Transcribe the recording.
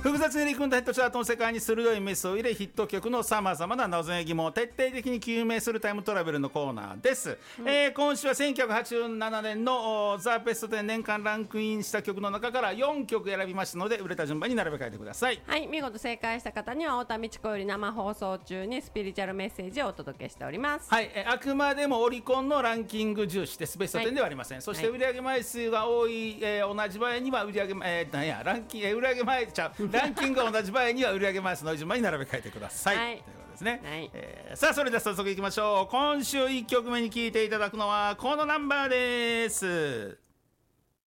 複雑に入り組んだヒットチャートの世界に鋭いメスを入れ、ヒット曲のさまざまな謎や疑問を徹底的に究明するタイムトラベルのコーナーです。今週は1987年のザ・ベスト10年間ランクインした曲の中から4曲選びましたので、売れた順番に並べ替えてください。 はい、見事正解した方には太田美智子より生放送中にスピリチュアルメッセージをお届けしております。 はい、あくまでもオリコンのランキング重視です。ベスト10ではありません。そして売上枚数が多い、同じ場合には売上、ランキングが同じ場合には売上枚数の順番に並べ替えてください。ということですね。さあ、それでは早速いきましょう。今週1曲目に聴いていただくのはこのナンバーです。